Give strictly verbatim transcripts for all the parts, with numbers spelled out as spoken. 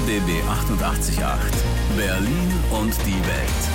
B B achtundachtzig Komma acht. Berlin und die Welt.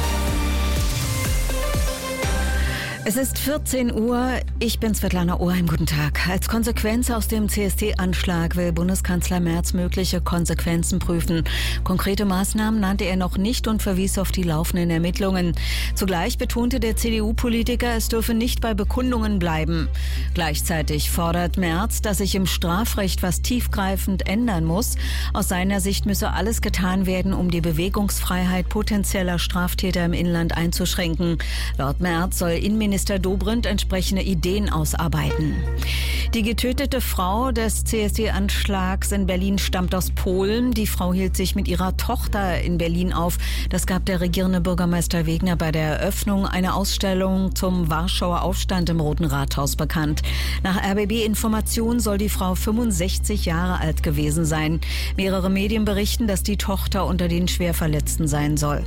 Es ist vierzehn Uhr, ich bin Svetlana Oheim, guten Tag. Als Konsequenz aus dem C S D-Anschlag will Bundeskanzler Merz mögliche Konsequenzen prüfen. Konkrete Maßnahmen nannte er noch nicht und verwies auf die laufenden Ermittlungen. Zugleich betonte der C D U-Politiker, es dürfe nicht bei Bekundungen bleiben. Gleichzeitig fordert Merz, dass sich im Strafrecht was tiefgreifend ändern muss. Aus seiner Sicht müsse alles getan werden, um die Bewegungsfreiheit potenzieller Straftäter im Inland einzuschränken. Laut Merz soll Innenminister Minister Dobrindt entsprechende Ideen ausarbeiten. Die getötete Frau des C S D-Anschlags in Berlin stammt aus Polen. Die Frau hielt sich mit ihrer Tochter in Berlin auf. Das gab der regierende Bürgermeister Wegner bei der Eröffnung einer Ausstellung zum Warschauer Aufstand im Roten Rathaus bekannt. Nach R B B-Informationen soll die Frau fünfundsechzig Jahre alt gewesen sein. Mehrere Medien berichten, dass die Tochter unter den Schwerverletzten sein soll.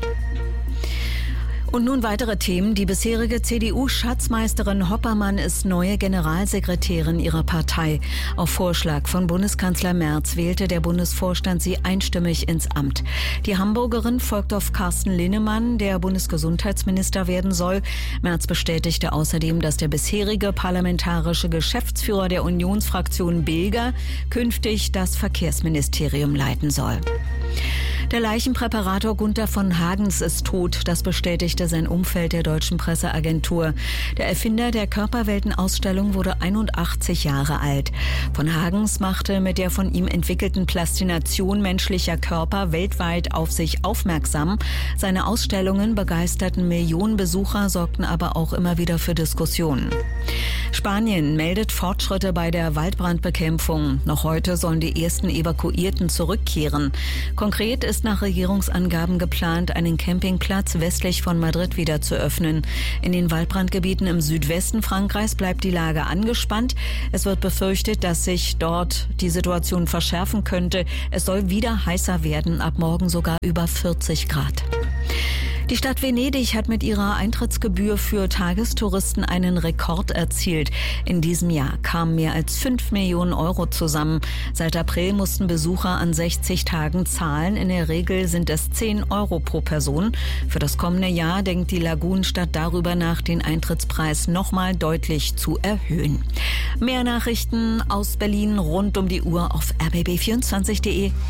Und nun weitere Themen. Die bisherige C D U-Schatzmeisterin Hoppermann ist neue Generalsekretärin ihrer Partei. Auf Vorschlag von Bundeskanzler Merz wählte der Bundesvorstand sie einstimmig ins Amt. Die Hamburgerin folgt auf Carsten Linnemann, der Bundesgesundheitsminister werden soll. Merz bestätigte außerdem, dass der bisherige parlamentarische Geschäftsführer der Unionsfraktion Bilger künftig das Verkehrsministerium leiten soll. Der Leichenpräparator Gunther von Hagens ist tot. Das bestätigte sein Umfeld der deutschen Presseagentur. Der Erfinder der Körperwelten-Ausstellung wurde einundachtzig Jahre alt. Von Hagens machte mit der von ihm entwickelten Plastination menschlicher Körper weltweit auf sich aufmerksam. Seine Ausstellungen begeisterten Millionen Besucher, sorgten aber auch immer wieder für Diskussionen. Spanien meldet Fortschritte bei der Waldbrandbekämpfung. Noch heute sollen die ersten Evakuierten zurückkehren. Konkret ist nach Regierungsangaben geplant, einen Campingplatz westlich von Madrid wieder zu öffnen. In den Waldbrandgebieten im Südwesten Frankreichs bleibt die Lage angespannt. Es wird befürchtet, dass sich dort die Situation verschärfen könnte. Es soll wieder heißer werden, ab morgen sogar über vierzig Grad. Die Stadt Venedig hat mit ihrer Eintrittsgebühr für Tagestouristen einen Rekord erzielt. In diesem Jahr kamen mehr als fünf Millionen Euro zusammen. Seit April mussten Besucher an sechzig Tagen zahlen. In der Regel sind es zehn Euro pro Person. Für das kommende Jahr denkt die Lagunenstadt darüber nach, den Eintrittspreis nochmal deutlich zu erhöhen. Mehr Nachrichten aus Berlin rund um die Uhr auf r b b vierundzwanzig punkt d e.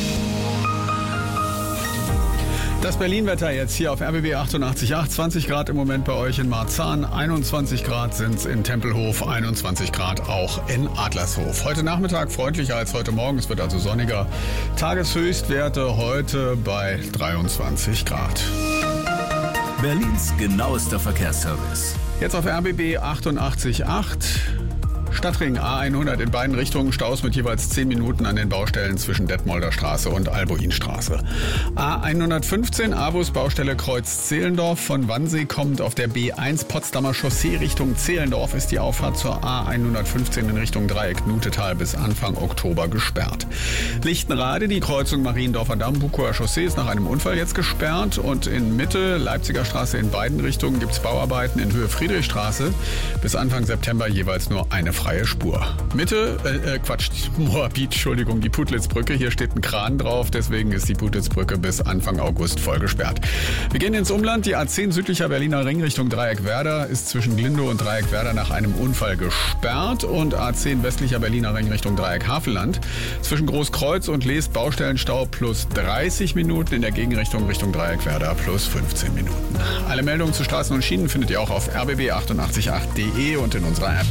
Das Berlin-Wetter jetzt hier auf R B B achtundachtzig Komma acht. zwanzig Grad im Moment bei euch in Marzahn, einundzwanzig Grad sind es in Tempelhof, einundzwanzig Grad auch in Adlershof. Heute Nachmittag freundlicher als heute Morgen, es wird also sonniger. Tageshöchstwerte heute bei dreiundzwanzig Grad. Berlins genauester Verkehrsservice. Jetzt auf R B B achtundachtzig Komma acht. Stadtring A hundert in beiden Richtungen, Staus mit jeweils zehn Minuten an den Baustellen zwischen Detmolder Straße und Albuinstraße. A hundertfünfzehn, A-Bus Baustelle Kreuz Zehlendorf. Von Wannsee kommt auf der B eins Potsdamer Chaussee Richtung Zehlendorf ist die Auffahrt zur A hundertfünfzehn in Richtung Dreieck Nutetal bis Anfang Oktober gesperrt. Lichtenrade, die Kreuzung Mariendorfer Damm, Bukower Chaussee ist nach einem Unfall jetzt gesperrt. Und in Mitte, Leipziger Straße in beiden Richtungen gibt es Bauarbeiten in Höhe Friedrichstraße. Bis Anfang September jeweils nur eine freie Spur. Mitte, äh, Quatsch, Moabit, Entschuldigung, die Putlitzbrücke. Hier steht ein Kran drauf, deswegen ist die Putlitzbrücke bis Anfang August voll gesperrt. Wir gehen ins Umland. Die A zehn südlicher Berliner Ring Richtung Dreieckwerder ist zwischen Glindow und Dreieckwerder nach einem Unfall gesperrt. Und A zehn westlicher Berliner Ring Richtung Dreieck Havelland. Zwischen Großkreuz und Leest Baustellenstau plus dreißig Minuten, in der Gegenrichtung Richtung Dreieckwerder plus fünfzehn Minuten. Alle Meldungen zu Straßen und Schienen findet ihr auch auf r b b achtundachtzig Komma acht punkt d e und in unserer App.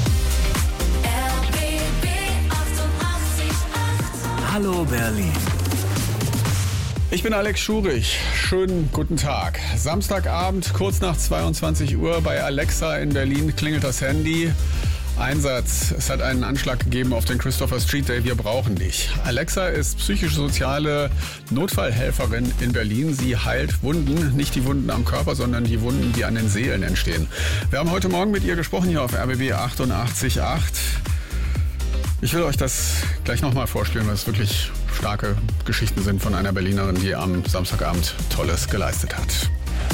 Hallo Berlin. Ich bin Alex Schurich. Schönen guten Tag. Samstagabend, kurz nach zweiundzwanzig Uhr bei Alexa in Berlin klingelt das Handy. Einsatz. Es hat einen Anschlag gegeben auf den Christopher Street Day. Wir brauchen dich. Alexa ist psychisch-soziale Notfallhelferin in Berlin. Sie heilt Wunden. Nicht die Wunden am Körper, sondern die Wunden, die an den Seelen entstehen. Wir haben heute Morgen mit ihr gesprochen hier auf R B B achtundachtzig Komma acht. Ich will euch das gleich nochmal vorspielen, weil es wirklich starke Geschichten sind von einer Berlinerin, die am Samstagabend Tolles geleistet hat.